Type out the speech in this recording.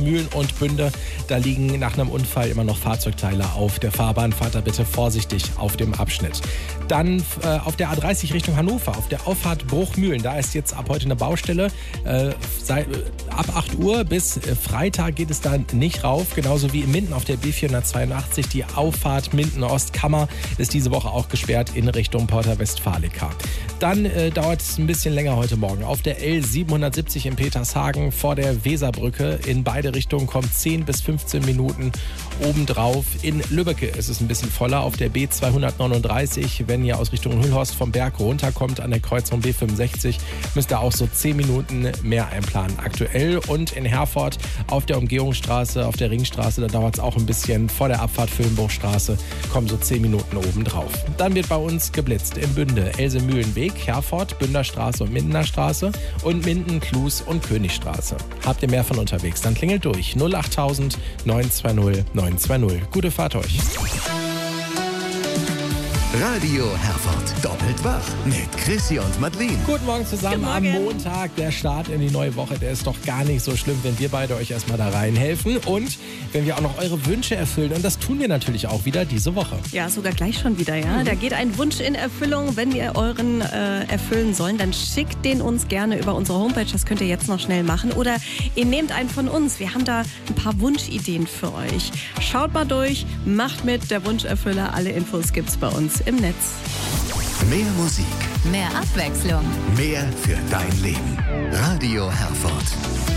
Bruchmühlen und Bünde. Da liegen nach einem Unfall immer noch Fahrzeugteile auf der Fahrbahn. Fahrt da bitte vorsichtig auf dem Abschnitt. Dann auf der A30 Richtung Hannover, auf der Auffahrt Bruchmühlen. Da ist jetzt ab heute eine Baustelle. Ab 8 Uhr bis Freitag geht es dann nicht rauf. Genauso wie in Minden auf der B482. Die Auffahrt Minden-Ostkammer ist diese Woche auch gesperrt in Richtung Porta Westfalica. Dann dauert es ein bisschen länger heute Morgen. Auf der L770 in Petershagen vor der Weserbrücke in beide Richtungen kommt 10 bis 15 Minuten obendrauf. In Lübbecke ist es ein bisschen voller. Auf der B239, wenn ihr aus Richtung Hüllhorst vom Berg runterkommt an der Kreuzung B65, müsst ihr auch so 10 Minuten mehr einplanen aktuell. Und in Herford auf der Umgehungsstraße, auf der Ringstraße, da dauert es auch ein bisschen. Vor der Abfahrt Füllenbruchstraße kommen so 10 Minuten obendrauf. Dann wird bei uns geblitzt in Bünde, Else-Mühlenweg, Herford, Bünderstraße und Mindener Straße und Minden, Klus und Königstraße. Habt ihr mehr von unterwegs, dann klingelt durch 08000 920 920. Gute Fahrt euch. Radio Herford. Doppelt wach mit Chrissy und Madeleine. Guten Morgen zusammen. Am Montag, der Start in die neue Woche, der ist doch gar nicht so schlimm, wenn wir beide euch erstmal da reinhelfen und wenn wir auch noch eure Wünsche erfüllen. Und das tun wir natürlich auch wieder diese Woche. Ja, sogar gleich schon wieder, ja. Da geht ein Wunsch in Erfüllung. Wenn wir euren erfüllen sollen, dann schickt den uns gerne über unsere Homepage. Das könnt ihr jetzt noch schnell machen. Oder ihr nehmt einen von uns. Wir haben da ein paar Wunschideen für euch. Schaut mal durch, macht mit, der Wunscherfüller. Alle Infos gibt's bei uns im Netz. Mehr Musik, mehr Abwechslung, mehr für dein Leben. Radio Herford.